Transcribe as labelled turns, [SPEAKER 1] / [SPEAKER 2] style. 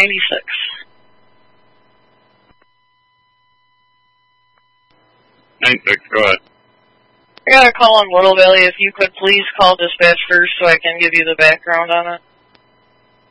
[SPEAKER 1] 96.
[SPEAKER 2] Go ahead.
[SPEAKER 1] I got a call on Little Valley. If you could please call dispatch first so I can give you the background on it.